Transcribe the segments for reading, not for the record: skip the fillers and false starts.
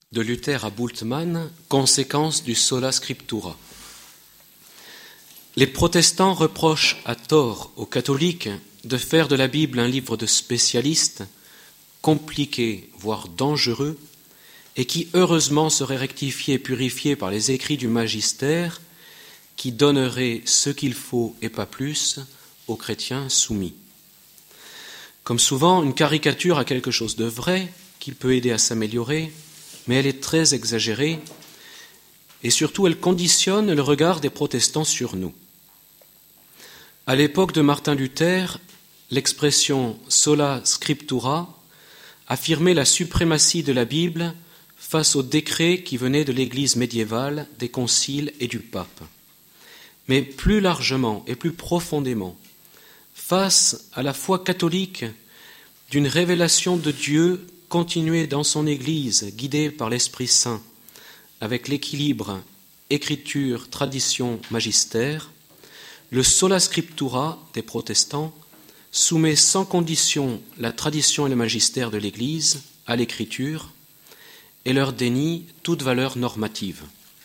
De Luther à Bultmann, conséquence du sola scriptura. Les protestants reprochent à tort aux catholiques de faire de la Bible un livre de spécialistes, compliqué, voire dangereux, et qui heureusement serait rectifié et purifié par les écrits du magistère, qui donnerait ce qu'il faut et pas plus aux chrétiens soumis. Comme souvent, une caricature a quelque chose de vrai qui peut aider à s'améliorer, mais elle est très exagérée et surtout elle conditionne le regard des protestants sur nous. À l'époque de Martin Luther, l'expression sola scriptura affirmait la suprématie de la Bible face aux décrets qui venaient de l'Église médiévale, des conciles et du pape. Mais plus largement et plus profondément, face à la foi catholique d'une révélation de Dieu continuée dans son Église, guidée par l'Esprit Saint, avec l'équilibre écriture, tradition, magistère, le sola scriptura des protestants soumet sans condition la tradition et le magistère de l'Église à l'écriture et leur dénie toute valeur normative.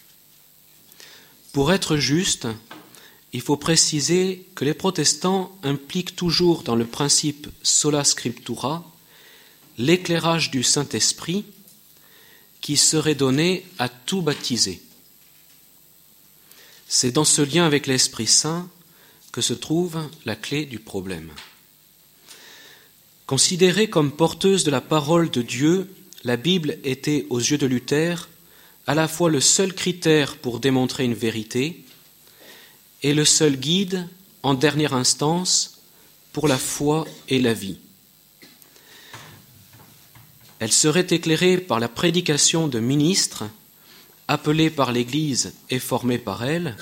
Pour être juste, il faut préciser que les protestants impliquent toujours dans le principe sola scriptura l'éclairage du Saint-Esprit qui serait donné à tout baptisé. C'est dans ce lien avec l'Esprit Saint que se trouve la clé du problème. Considérée comme porteuse de la parole de Dieu, la Bible était, aux yeux de Luther, à la fois le seul critère pour démontrer une vérité et le seul guide, en dernière instance, pour la foi et la vie. Elle serait éclairée par la prédication de ministres, appelés par l'Église et formés par elle,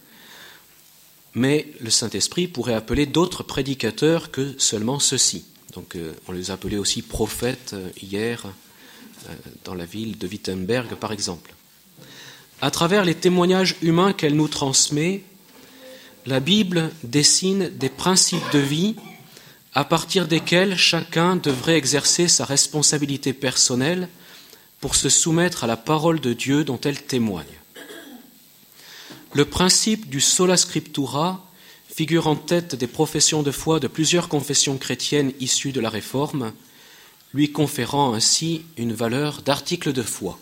mais le Saint-Esprit pourrait appeler d'autres prédicateurs que seulement ceux-ci. Donc on les appelait aussi prophètes hier dans la ville de Wittenberg, par exemple. À travers les témoignages humains qu'elle nous transmet, la Bible dessine des principes de vie à partir desquels chacun devrait exercer sa responsabilité personnelle pour se soumettre à la parole de Dieu dont elle témoigne. Le principe du sola scriptura figure en tête des professions de foi de plusieurs confessions chrétiennes issues de la Réforme, lui conférant ainsi une valeur d'article de foi.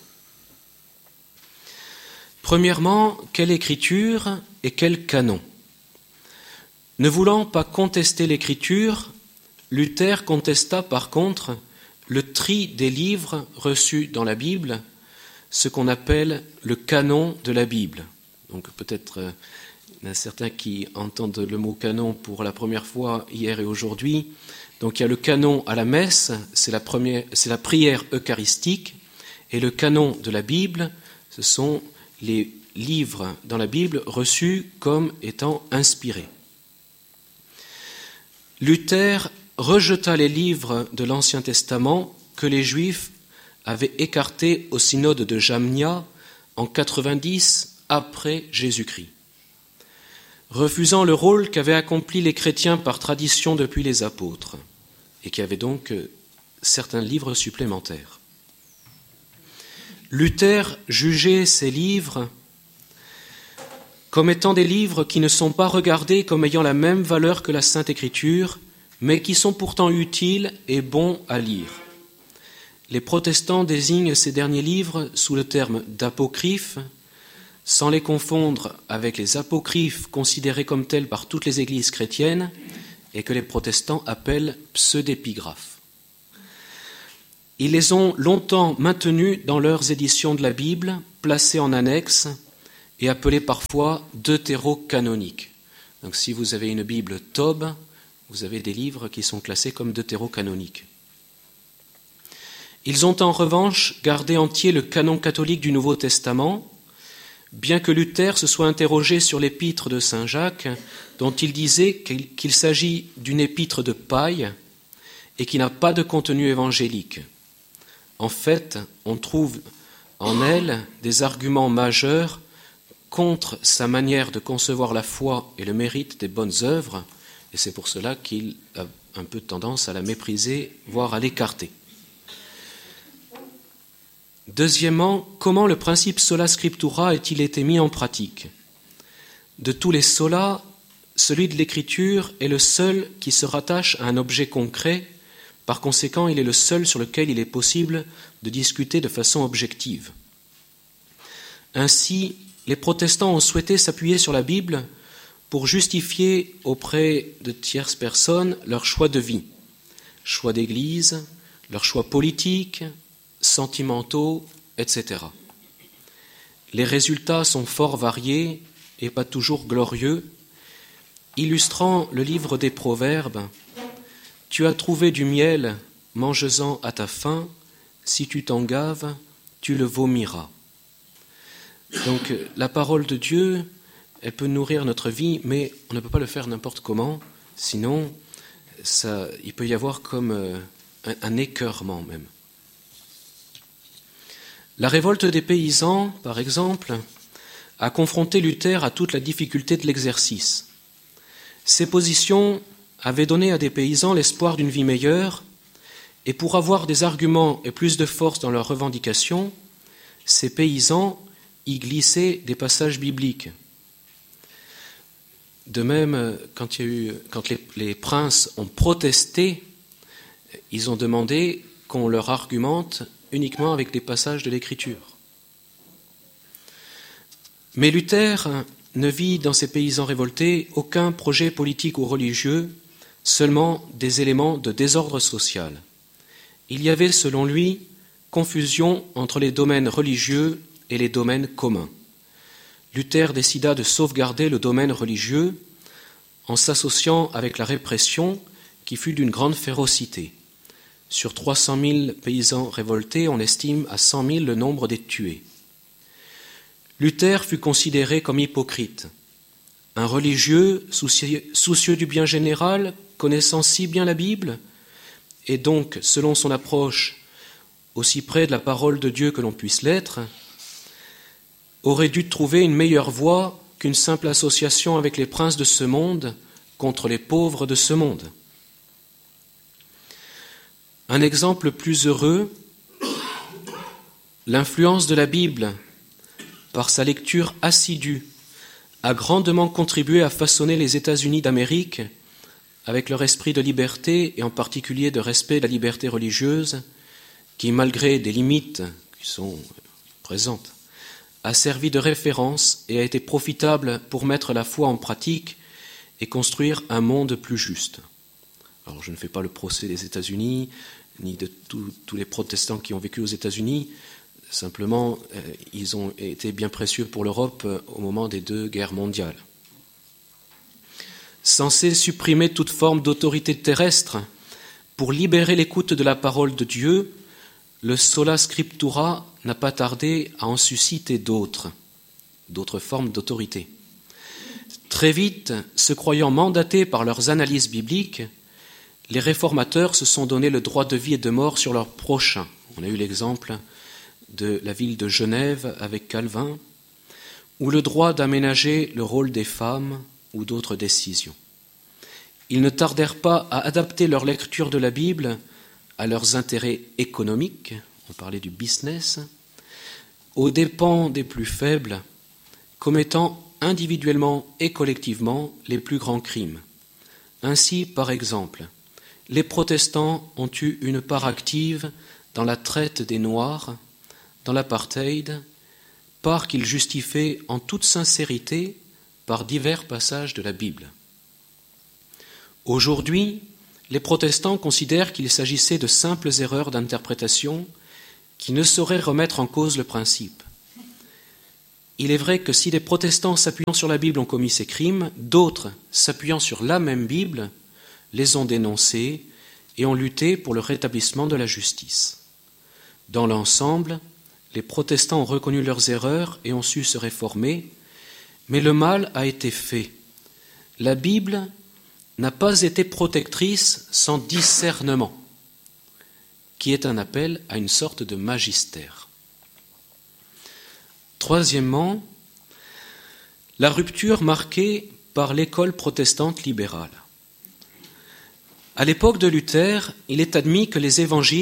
Premièrement, quelle écriture et quel canon ? Ne voulant pas contester l'écriture, Luther contesta par contre le tri des livres reçus dans la Bible, ce qu'on appelle le canon de la Bible. Donc peut-être il y en a certains qui entendent le mot canon pour la première fois hier et aujourd'hui. Donc il y a le canon à la messe, c'est la prière eucharistique, et le canon de la Bible, ce sont les livres dans la Bible reçus comme étant inspirés. Luther rejeta les livres de l'Ancien Testament que les Juifs avaient écartés au synode de Jamnia en 90 après Jésus-Christ, refusant le rôle qu'avaient accompli les chrétiens par tradition depuis les apôtres, et qui avaient donc certains livres supplémentaires. Luther jugeait ces livres comme étant des livres qui ne sont pas regardés comme ayant la même valeur que la Sainte Écriture, mais qui sont pourtant utiles et bons à lire. Les protestants désignent ces derniers livres sous le terme d'apocryphes, sans les confondre avec les apocryphes considérés comme tels par toutes les églises chrétiennes et que les protestants appellent pseudépigraphes. Ils les ont longtemps maintenus dans leurs éditions de la Bible, placés en annexe et appelés parfois deutérocanoniques. Donc si vous avez une Bible Tob, vous avez des livres qui sont classés comme deutérocanoniques. Ils ont en revanche gardé entier le canon catholique du Nouveau Testament, bien que Luther se soit interrogé sur l'épître de Saint Jacques, dont il disait qu'il s'agit d'une épître de paille et qui n'a pas de contenu évangélique. En fait, on trouve en elle des arguments majeurs contre sa manière de concevoir la foi et le mérite des bonnes œuvres, et c'est pour cela qu'il a un peu tendance à la mépriser, voire à l'écarter. Deuxièmement, comment le principe sola scriptura a-t-il été mis en pratique? De tous les solas, celui de l'écriture est le seul qui se rattache à un objet concret. Par conséquent, il est le seul sur lequel il est possible de discuter de façon objective. Ainsi, les protestants ont souhaité s'appuyer sur la Bible pour justifier auprès de tierces personnes leur choix de vie, choix d'église, leurs choix politiques, sentimentaux, etc. Les résultats sont fort variés et pas toujours glorieux, illustrant le livre des Proverbes. Tu as trouvé du miel, mange-en à ta faim, si tu t'en gaves, tu le vomiras. Donc la parole de Dieu, elle peut nourrir notre vie, mais on ne peut pas le faire n'importe comment, sinon il peut y avoir comme un écœurement même. La révolte des paysans, par exemple, a confronté Luther à toute la difficulté de l'exercice. Ces positions avaient donné à des paysans l'espoir d'une vie meilleure, et pour avoir des arguments et plus de force dans leurs revendications, ces paysans y glissaient des passages bibliques. De même, quand les princes ont protesté, ils ont demandé qu'on leur argumente uniquement avec des passages de l'Écriture. Mais Luther ne vit dans ces paysans révoltés aucun projet politique ou religieux, seulement des éléments de désordre social. Il y avait, selon lui, confusion entre les domaines religieux et les domaines communs. Luther décida de sauvegarder le domaine religieux en s'associant avec la répression qui fut d'une grande férocité. Sur 300 000 paysans révoltés, on estime à 100 000 le nombre des tués. Luther fut considéré comme hypocrite, un religieux soucieux du bien général, connaissant si bien la Bible, et donc, selon son approche, aussi près de la parole de Dieu que l'on puisse l'être, aurait dû trouver une meilleure voie qu'une simple association avec les princes de ce monde contre les pauvres de ce monde. Un exemple plus heureux, l'influence de la Bible, par sa lecture assidue, a grandement contribué à façonner les États-Unis d'Amérique avec leur esprit de liberté et en particulier de respect de la liberté religieuse qui, malgré des limites qui sont présentes, a servi de référence et a été profitable pour mettre la foi en pratique et construire un monde plus juste. Alors je ne fais pas le procès des États-Unis, ni de tous les protestants qui ont vécu aux États-Unis, simplement ils ont été bien précieux pour l'Europe au moment des 2 guerres mondiales. Censé supprimer toute forme d'autorité terrestre pour libérer l'écoute de la parole de Dieu, le sola scriptura n'a pas tardé à en susciter d'autres formes d'autorité. Très vite, se croyant mandatés par leurs analyses bibliques, les réformateurs se sont donné le droit de vie et de mort sur leur prochain. On a eu l'exemple de la ville de Genève avec Calvin, ou le droit d'aménager le rôle des femmes ou d'autres décisions. Ils ne tardèrent pas à adapter leur lecture de la Bible à leurs intérêts économiques, on parlait du business, aux dépens des plus faibles, commettant individuellement et collectivement les plus grands crimes. Ainsi, par exemple, les protestants ont eu une part active dans la traite des Noirs, dans l'apartheid, part qu'ils justifiaient en toute sincérité par divers passages de la Bible. Aujourd'hui, les protestants considèrent qu'il s'agissait de simples erreurs d'interprétation qui ne sauraient remettre en cause le principe. Il est vrai que si les protestants s'appuyant sur la Bible ont commis ces crimes, d'autres, s'appuyant sur la même Bible, les ont dénoncés et ont lutté pour le rétablissement de la justice. Dans l'ensemble, les protestants ont reconnu leurs erreurs et ont su se réformer, mais le mal a été fait. La Bible n'a pas été protectrice sans discernement, qui est un appel à une sorte de magistère. Troisièmement, la rupture marquée par l'école protestante libérale. À l'époque de Luther, il est admis que les évangiles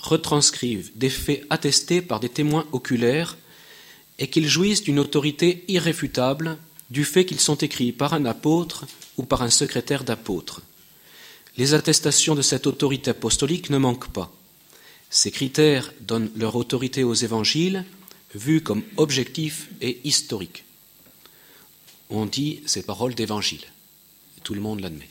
retranscrivent des faits attestés par des témoins oculaires et qu'ils jouissent d'une autorité irréfutable du fait qu'ils sont écrits par un apôtre ou par un secrétaire d'apôtre. Les attestations de cette autorité apostolique ne manquent pas. Ces critères donnent leur autorité aux évangiles, vus comme objectifs et historiques. On dit ces paroles d'évangile. Tout le monde l'admet.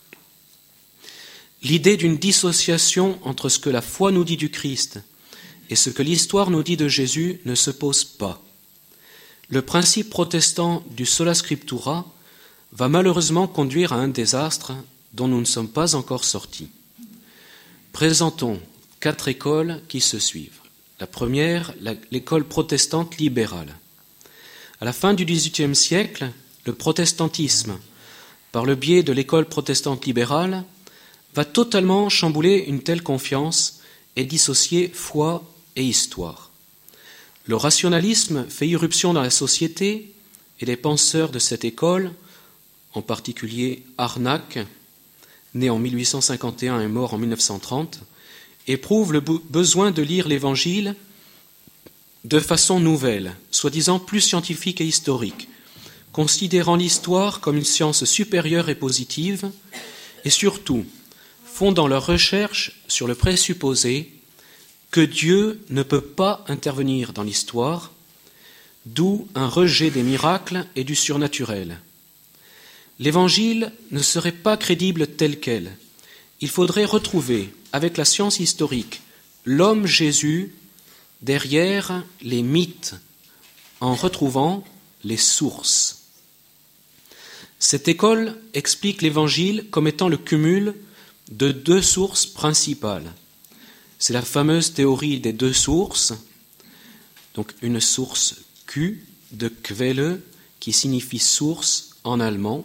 L'idée d'une dissociation entre ce que la foi nous dit du Christ et ce que l'histoire nous dit de Jésus ne se pose pas. Le principe protestant du sola scriptura va malheureusement conduire à un désastre dont nous ne sommes pas encore sortis. Présentons 4 écoles qui se suivent. La première, l'école protestante libérale. À la fin du XVIIIe siècle, le protestantisme, par le biais de l'école protestante libérale, va totalement chambouler une telle confiance et dissocier foi et histoire. Le rationalisme fait irruption dans la société et les penseurs de cette école, en particulier Harnack, né en 1851 et mort en 1930, éprouvent le besoin de lire l'Évangile de façon nouvelle, soi-disant plus scientifique et historique, considérant l'histoire comme une science supérieure et positive, et surtout fondant leurs recherches sur le présupposé que Dieu ne peut pas intervenir dans l'histoire, d'où un rejet des miracles et du surnaturel. L'Évangile ne serait pas crédible tel quel. Il faudrait retrouver, avec la science historique, l'homme Jésus derrière les mythes, en retrouvant les sources. Cette école explique l'Évangile comme étant le cumul de 2 sources principales. C'est la fameuse théorie des 2 sources, donc une source Q de Quelle, qui signifie source en allemand,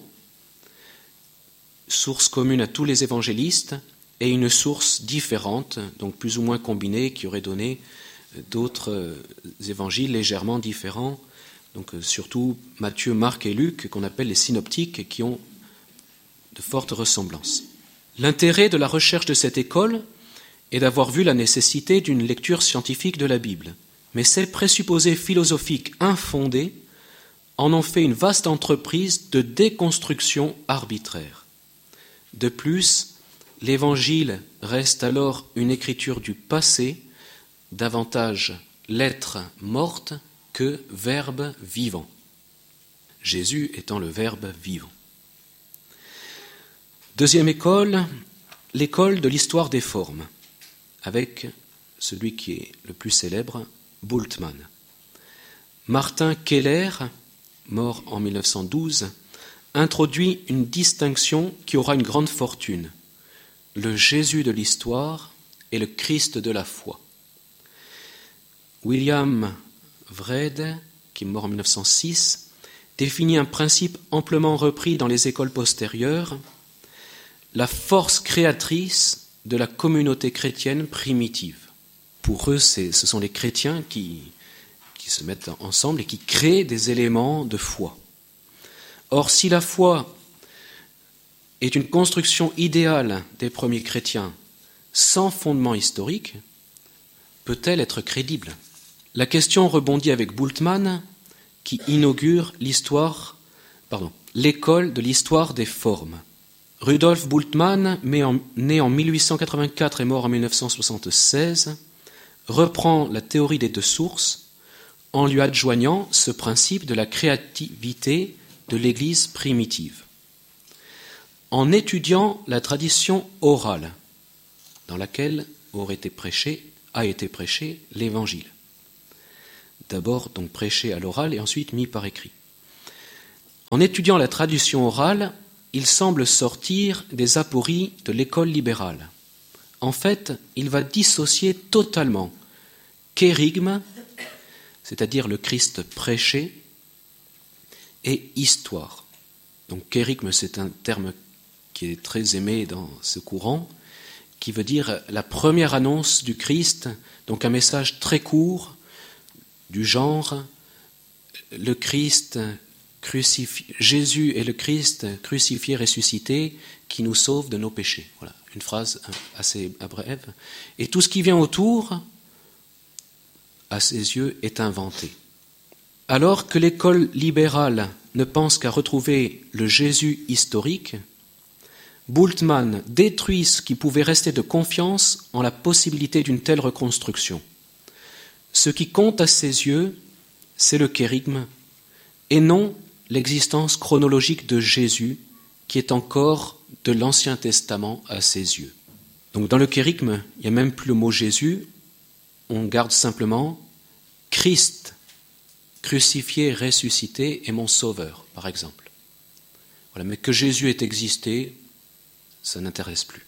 source commune à tous les évangélistes, et une source différente, donc plus ou moins combinée, qui aurait donné d'autres évangiles légèrement différents, donc surtout Matthieu, Marc et Luc, qu'on appelle les synoptiques, qui ont de fortes ressemblances. L'intérêt de la recherche de cette école est d'avoir vu la nécessité d'une lecture scientifique de la Bible, mais ces présupposés philosophiques infondés en ont fait une vaste entreprise de déconstruction arbitraire. De plus, l'Évangile reste alors une écriture du passé, davantage lettre morte que verbe vivant, Jésus étant le verbe vivant. Deuxième école, l'école de l'histoire des formes, avec celui qui est le plus célèbre, Bultmann. Martin Keller, mort en 1912, introduit une distinction qui aura une grande fortune, le Jésus de l'histoire et le Christ de la foi. William Wrede, qui est mort en 1906, définit un principe amplement repris dans les écoles postérieures, la force créatrice de la communauté chrétienne primitive. Pour eux, ce sont les chrétiens qui se mettent ensemble et qui créent des éléments de foi. Or, si la foi est une construction idéale des premiers chrétiens sans fondement historique, peut-elle être crédible ? La question rebondit avec Bultmann, qui inaugure l'école de l'histoire des formes. Rudolf Bultmann, né en 1884 et mort en 1976, reprend la théorie des 2 sources en lui adjoignant ce principe de la créativité de l'Église primitive. En étudiant la tradition orale dans laquelle a été prêché l'Évangile. D'abord donc prêché à l'oral et ensuite mis par écrit. En étudiant la tradition orale, il semble sortir des apories de l'école libérale. En fait, il va dissocier totalement kérygme, c'est-à-dire le Christ prêché, et histoire. Donc kérygme, c'est un terme qui est très aimé dans ce courant, qui veut dire la première annonce du Christ, donc un message très court, du genre le Christ Jésus est le Christ crucifié, ressuscité, qui nous sauve de nos péchés. Voilà, une phrase assez brève, et tout ce qui vient autour, à ses yeux, est inventé. Alors que l'école libérale ne pense qu'à retrouver le Jésus historique, Bultmann détruit ce qui pouvait rester de confiance en la possibilité d'une telle reconstruction. Ce qui compte à ses yeux, c'est le kérygme, et non l'existence chronologique de Jésus, qui est encore de l'Ancien Testament à ses yeux. Donc dans le kérygme, il n'y a même plus le mot Jésus, on garde simplement Christ, crucifié, ressuscité, est mon sauveur, par exemple. Voilà, mais que Jésus ait existé, ça n'intéresse plus.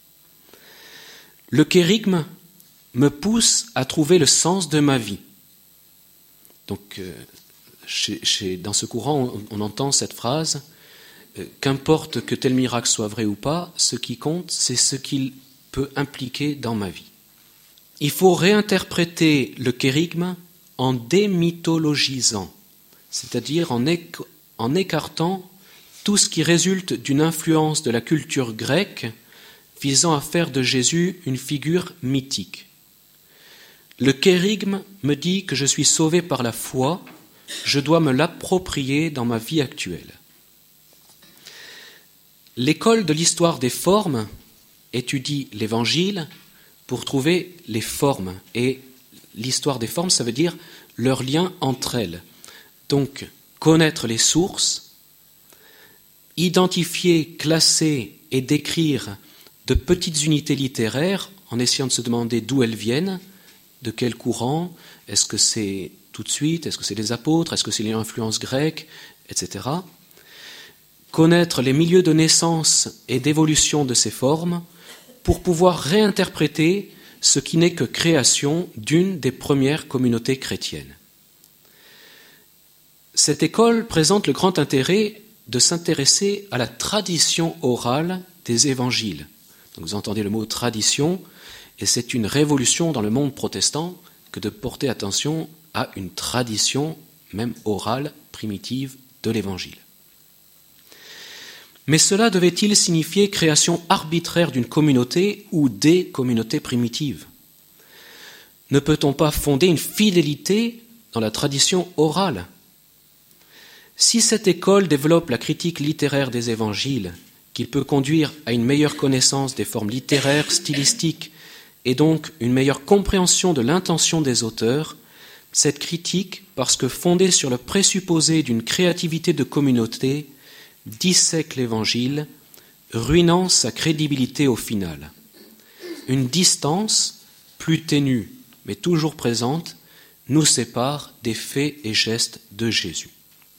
Le kérygme me pousse à trouver le sens de ma vie. Donc, dans ce courant, on entend cette phrase « Qu'importe que tel miracle soit vrai ou pas, ce qui compte, c'est ce qu'il peut impliquer dans ma vie. » Il faut réinterpréter le kérygme en démythologisant, c'est-à-dire en écartant tout ce qui résulte d'une influence de la culture grecque visant à faire de Jésus une figure mythique. Le kérygme me dit que je suis sauvé par la foi, je dois me l'approprier dans ma vie actuelle. L'école de l'histoire des formes étudie l'Évangile pour trouver les formes. Et l'histoire des formes, ça veut dire leur lien entre elles. Donc, connaître les sources, identifier, classer et décrire de petites unités littéraires en essayant de se demander d'où elles viennent, de quel courant, est-ce que c'est tout de suite, est-ce que c'est les apôtres, est-ce que c'est l'influence grecque, etc. Connaître les milieux de naissance et d'évolution de ces formes pour pouvoir réinterpréter ce qui n'est que création d'une des premières communautés chrétiennes. Cette école présente le grand intérêt de s'intéresser à la tradition orale des évangiles. Donc vous entendez le mot tradition, et c'est une révolution dans le monde protestant que de porter attention à une tradition, même orale, primitive, de l'Évangile. Mais cela devait-il signifier création arbitraire d'une communauté ou des communautés primitives ? Ne peut-on pas fonder une fidélité dans la tradition orale ? Si cette école développe la critique littéraire des évangiles, qu'il peut conduire à une meilleure connaissance des formes littéraires, stylistiques, et donc une meilleure compréhension de l'intention des auteurs, cette critique, parce que fondée sur le présupposé d'une créativité de communauté, dissèque l'Évangile, ruinant sa crédibilité au final. Une distance, plus ténue, mais toujours présente, nous sépare des faits et gestes de Jésus.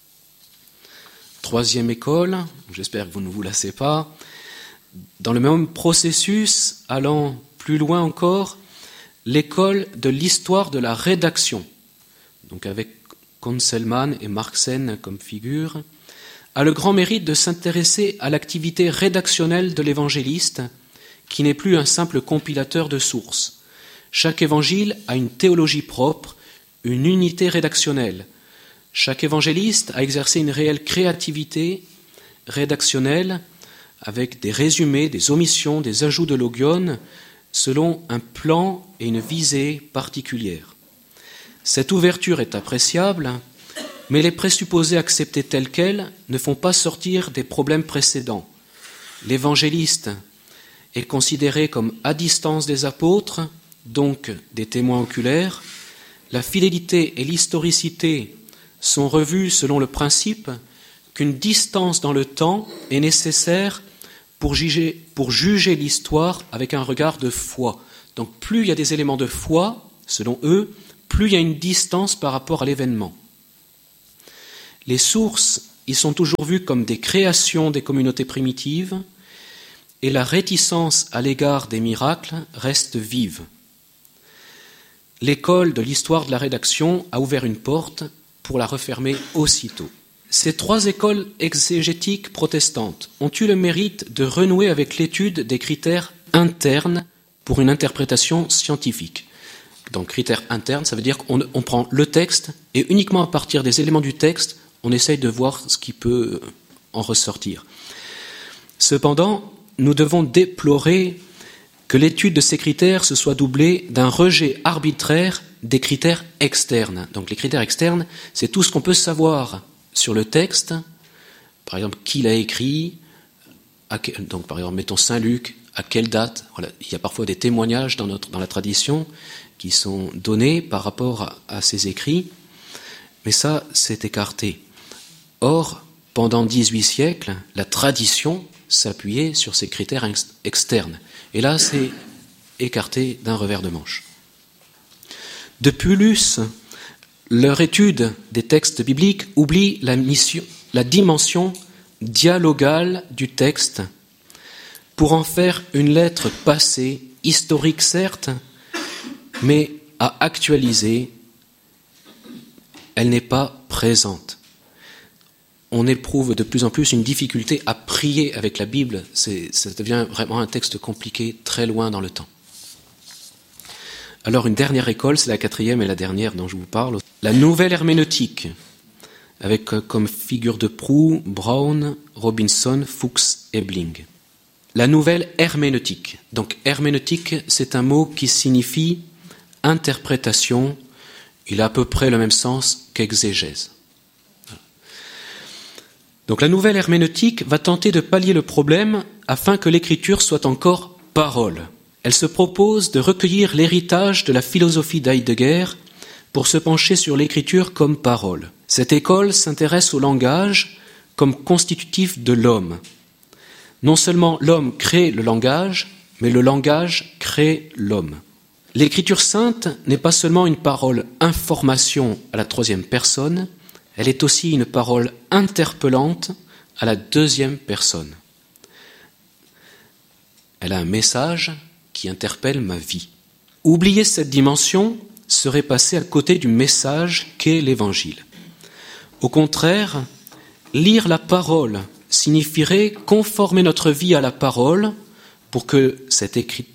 Troisième école, j'espère que vous ne vous lassez pas, dans le même processus, allant plus loin encore, l'école de l'histoire de la rédaction, donc avec Conselmann et Marxen comme figure, a le grand mérite de s'intéresser à l'activité rédactionnelle de l'évangéliste, qui n'est plus un simple compilateur de sources. Chaque évangile a une théologie propre, une unité rédactionnelle. Chaque évangéliste a exercé une réelle créativité rédactionnelle avec des résumés, des omissions, des ajouts de logion, selon un plan et une visée particulière. Cette ouverture est appréciable, mais les présupposés acceptés tels quels ne font pas sortir des problèmes précédents. L'évangéliste est considéré comme à distance des apôtres, donc des témoins oculaires. La fidélité et l'historicité sont revues selon le principe qu'une distance dans le temps est nécessaire pour juger l'histoire avec un regard de foi. Donc plus il y a des éléments de foi, selon eux, plus il y a une distance par rapport à l'événement. Les sources y sont toujours vues comme des créations des communautés primitives et la réticence à l'égard des miracles reste vive. L'école de l'histoire de la rédaction a ouvert une porte pour la refermer aussitôt. Ces trois écoles exégétiques protestantes ont eu le mérite de renouer avec l'étude des critères internes pour une interprétation scientifique. Donc critères internes, ça veut dire qu'on prend le texte et uniquement à partir des éléments du texte, on essaye de voir ce qui peut en ressortir. Cependant, nous devons déplorer que l'étude de ces critères se soit doublée d'un rejet arbitraire des critères externes. Donc les critères externes, c'est tout ce qu'on peut savoir sur le texte, par exemple qui l'a écrit, donc par exemple mettons Saint Luc, à quelle date. Voilà. Il y a parfois des témoignages dans la tradition qui sont donnés par rapport à ces écrits, mais ça c'est écarté. Or, pendant 18 siècles, la tradition s'appuyait sur ces critères externes. Et là, c'est écarté d'un revers de manche. De plus, leur étude des textes bibliques oublie la dimension dialogale du texte pour en faire une lettre passée, historique certes, mais à actualiser. Elle n'est pas présente. On éprouve de plus en plus une difficulté à prier avec la Bible. Ça devient vraiment un texte compliqué, très loin dans le temps. Alors une dernière école, c'est la 4e et la dernière dont je vous parle. La nouvelle herméneutique, avec comme figure de proue Brown, Robinson, Fuchs et Bling. La nouvelle herméneutique. Donc herméneutique, c'est un mot qui signifie interprétation. Il a à peu près le même sens qu'exégèse. Donc la nouvelle herméneutique va tenter de pallier le problème afin que l'écriture soit encore parole. Elle se propose de recueillir l'héritage de la philosophie d'Heidegger pour se pencher sur l'écriture comme parole. Cette école s'intéresse au langage comme constitutif de l'homme. Non seulement l'homme crée le langage, mais le langage crée l'homme. L'écriture sainte n'est pas seulement une parole information à la 3e personne, elle est aussi une parole interpellante à la 2e personne. Elle a un message qui interpelle ma vie. Oublier cette dimension serait passer à côté du message qu'est l'Évangile. Au contraire, lire la parole signifierait conformer notre vie à la parole pour que cette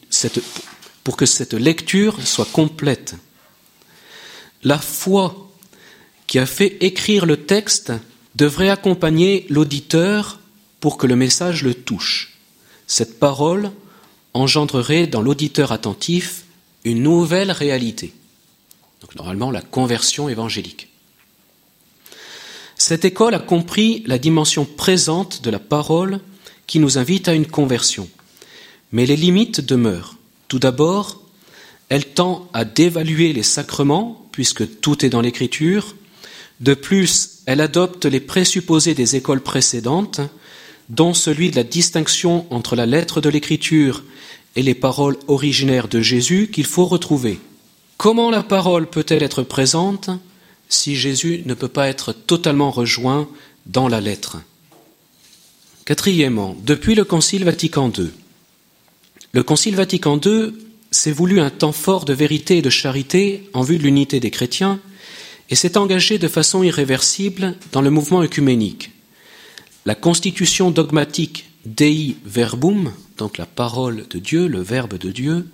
lecture soit complète. La foi qui a fait écrire le texte devrait accompagner l'auditeur pour que le message le touche. Cette parole engendrerait dans l'auditeur attentif une nouvelle réalité. Donc normalement la conversion évangélique. Cette école a compris la dimension présente de la parole qui nous invite à une conversion. Mais les limites demeurent. Tout d'abord, elle tend à dévaluer les sacrements, puisque tout est dans l'Écriture. De plus, elle adopte les présupposés des écoles précédentes, dont celui de la distinction entre la lettre de l'Écriture et les paroles originaires de Jésus qu'il faut retrouver. Comment la parole peut-elle être présente si Jésus ne peut pas être totalement rejoint dans la lettre ? Quatrièmement, depuis le Concile Vatican II. Le Concile Vatican II s'est voulu un temps fort de vérité et de charité en vue de l'unité des chrétiens et s'est engagé de façon irréversible dans le mouvement œcuménique. La constitution dogmatique Dei Verbum, donc la parole de Dieu, le Verbe de Dieu,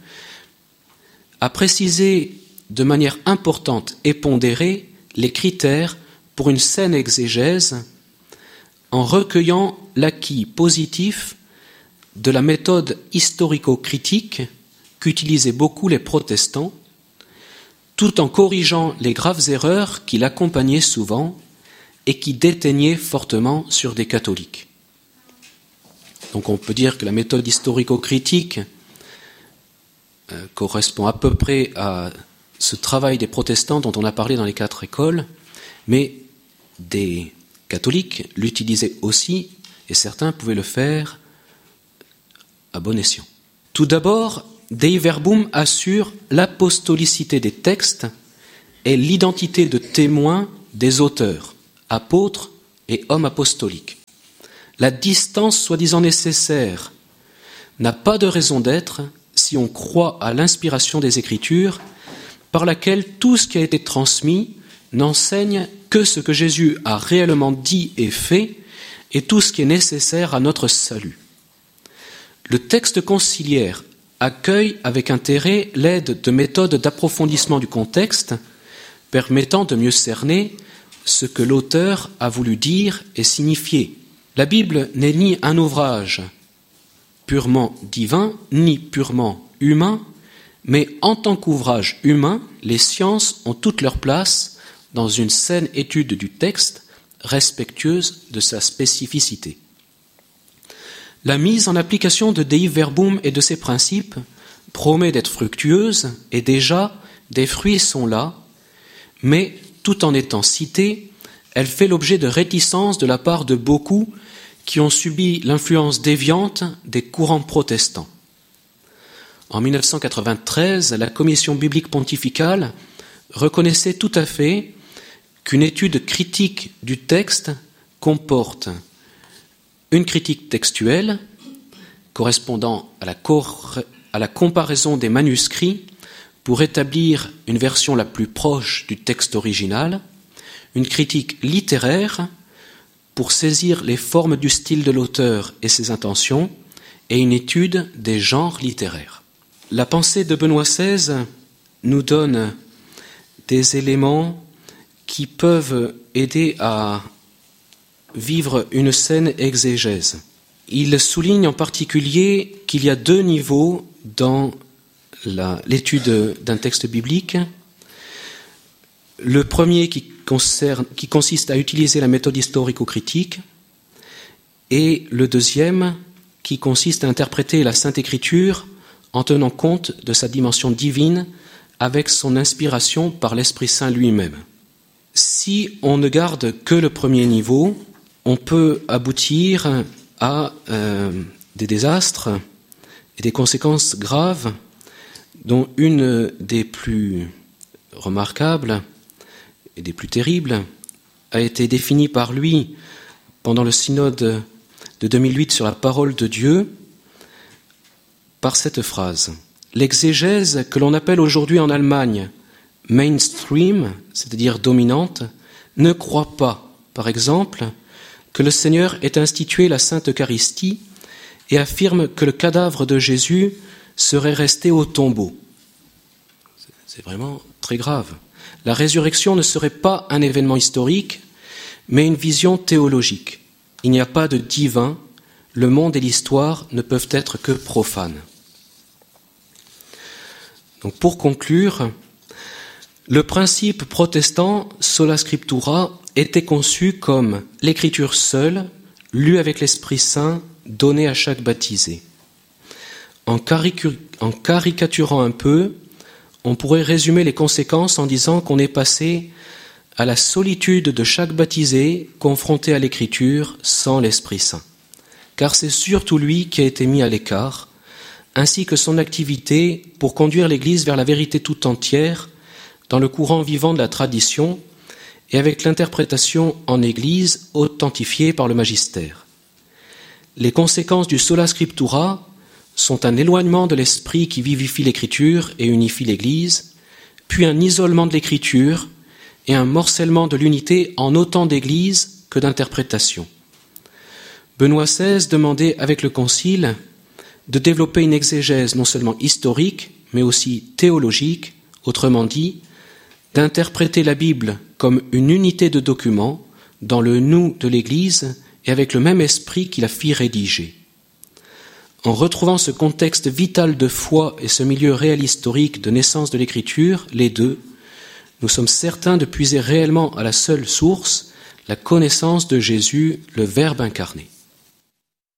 a précisé de manière importante et pondérée les critères pour une saine exégèse en recueillant l'acquis positif de la méthode historico-critique qu'utilisaient beaucoup les protestants, tout en corrigeant les graves erreurs qui l'accompagnaient souvent et qui déteignaient fortement sur des catholiques. Donc on peut dire que la méthode historico-critique correspond à peu près à ce travail des protestants dont on a parlé dans les 4 écoles, mais des catholiques l'utilisaient aussi, et certains pouvaient le faire à bon escient. Tout d'abord, Dei Verbum assure l'apostolicité des textes et l'identité de témoins des auteurs, apôtres et hommes apostoliques. La distance soi-disant nécessaire n'a pas de raison d'être si on croit à l'inspiration des Écritures, par laquelle tout ce qui a été transmis n'enseigne que ce que Jésus a réellement dit et fait, et tout ce qui est nécessaire à notre salut. Le texte conciliaire accueille avec intérêt l'aide de méthodes d'approfondissement du contexte, permettant de mieux cerner ce que l'auteur a voulu dire et signifier. La Bible n'est ni un ouvrage purement divin, ni purement humain, mais en tant qu'ouvrage humain, les sciences ont toute leur place dans une saine étude du texte, respectueuse de sa spécificité. La mise en application de Dei Verbum et de ses principes promet d'être fructueuse, et déjà des fruits sont là, mais tout en étant citée, elle fait l'objet de réticences de la part de beaucoup qui ont subi l'influence déviante des courants protestants. En 1993, la Commission biblique pontificale reconnaissait tout à fait qu'une étude critique du texte comporte une critique textuelle correspondant à la comparaison des manuscrits pour établir une version la plus proche du texte original, une critique littéraire pour saisir les formes du style de l'auteur et ses intentions, et une étude des genres littéraires. La pensée de Benoît XVI nous donne des éléments qui peuvent aider à vivre une saine exégèse. Il souligne en particulier qu'il y a deux niveaux dans l'étude d'un texte biblique. Le premier qui consiste à utiliser la méthode historico-critique, et le deuxième qui consiste à interpréter la Sainte Écriture en tenant compte de sa dimension divine avec son inspiration par l'Esprit Saint lui-même. Si on ne garde que le premier niveau, on peut aboutir à des désastres et des conséquences graves, dont une des plus remarquables et des plus terribles a été définie par lui pendant le synode de 2008 sur la parole de Dieu par cette phrase. L'exégèse que l'on appelle aujourd'hui en Allemagne mainstream, c'est-à-dire dominante, ne croit pas, par exemple, que le Seigneur ait institué la Sainte Eucharistie et affirme que le cadavre de Jésus serait resté au tombeau. C'est vraiment très grave. La résurrection ne serait pas un événement historique, mais une vision théologique. Il n'y a pas de divin, le monde et l'histoire ne peuvent être que profanes. Donc pour conclure, le principe protestant sola scriptura était conçu comme l'écriture seule, lue avec l'Esprit Saint, donnée à chaque baptisé. En caricaturant un peu, on pourrait résumer les conséquences en disant qu'on est passé à la solitude de chaque baptisé confronté à l'Écriture sans l'Esprit Saint. Car c'est surtout lui qui a été mis à l'écart, ainsi que son activité pour conduire l'Église vers la vérité tout entière, dans le courant vivant de la tradition et avec l'interprétation en Église authentifiée par le magistère. Les conséquences du sola scriptura sont un éloignement de l'esprit qui vivifie l'Écriture et unifie l'Église, puis un isolement de l'Écriture et un morcellement de l'unité en autant d'Églises que d'interprétations. Benoît XVI demandait avec le Concile de développer une exégèse non seulement historique, mais aussi théologique, autrement dit, d'interpréter la Bible comme une unité de documents dans le nous de l'Église et avec le même esprit qui la fit rédiger. En retrouvant ce contexte vital de foi et ce milieu réel historique de naissance de l'Écriture, les deux, nous sommes certains de puiser réellement à la seule source, la connaissance de Jésus, le Verbe incarné.